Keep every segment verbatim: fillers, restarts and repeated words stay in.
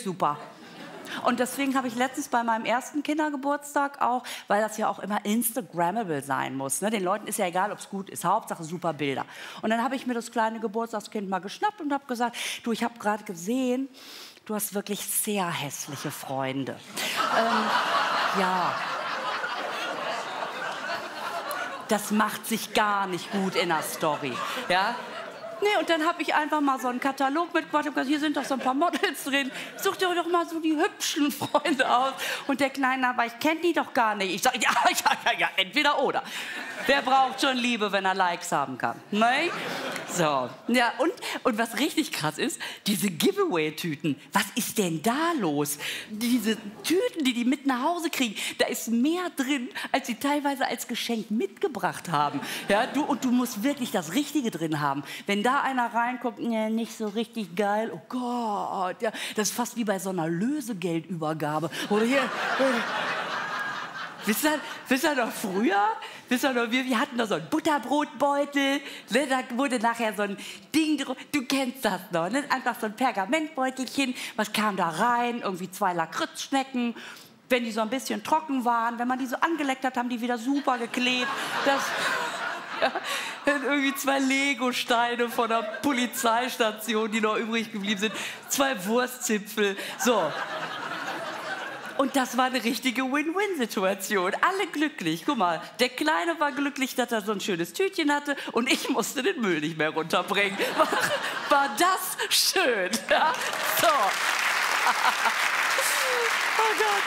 super. Und deswegen habe ich letztens bei meinem ersten Kindergeburtstag auch, weil das ja auch immer Instagrammable sein muss, ne? Den Leuten ist ja egal, ob es gut ist, Hauptsache super Bilder. Und dann habe ich mir das kleine Geburtstagskind mal geschnappt und habe gesagt, du, ich habe gerade gesehen, du hast wirklich sehr hässliche Freunde. ähm, ja. Das macht sich gar nicht gut in der Story, ja? Nee, und dann habe ich einfach mal so einen Katalog mitgebracht und gesagt, hier sind doch so ein paar Models drin. Such dir doch mal so die hübschen Freunde aus. Und der Kleine, aber ich kenne die doch gar nicht. Ich sage, ja, ja, ja, ja, entweder oder. Wer braucht schon Liebe, wenn er Likes haben kann? Ne? So, ja, und, und was richtig krass ist, diese Giveaway-Tüten. Was ist denn da los? Diese Tüten, die die mit nach Hause kriegen, da ist mehr drin, als sie teilweise als Geschenk mitgebracht haben. Ja, du, und du musst wirklich das Richtige drin haben. Wenn da einer reinkommt, nee, nicht so richtig geil, oh Gott, ja, das ist fast wie bei so einer Lösegeldübergabe. Oder hier... Wisst ihr, wisst ihr noch früher? Wisst ihr noch, wir, wir hatten da so einen Butterbrotbeutel, ne, da wurde nachher so ein Ding, du kennst das noch, ne? Einfach so ein Pergamentbeutelchen, was kam da rein? Irgendwie zwei Lakritzschnecken. Wenn die so ein bisschen trocken waren, wenn man die so angeleckt hat, haben die wieder super geklebt. Das, ja, irgendwie zwei Legosteine von der Polizeistation, die noch übrig geblieben sind, zwei Wurstzipfel, so. Und das war eine richtige Win-Win-Situation. Alle glücklich. Guck mal, der Kleine war glücklich, dass er so ein schönes Tütchen hatte und ich musste den Müll nicht mehr runterbringen. War, war das schön? Ja? So. Oh Gott.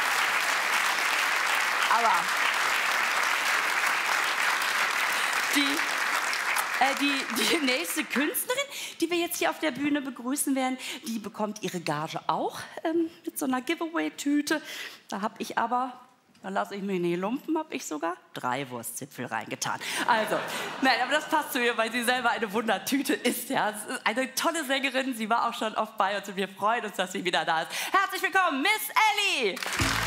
Aber die... Äh, die, die nächste Künstlerin, die wir jetzt hier auf der Bühne begrüßen werden, die bekommt ihre Gage auch ähm, mit so einer Giveaway-Tüte. Da habe ich aber, da lasse ich mich nicht lumpen, habe ich sogar drei Wurstzipfel reingetan. Also, nein, aber das passt zu ihr, weil sie selber eine Wundertüte ist. Ja. Sie ist eine tolle Sängerin, sie war auch schon oft bei uns und wir freuen uns, dass sie wieder da ist. Herzlich willkommen, Miss Ellie!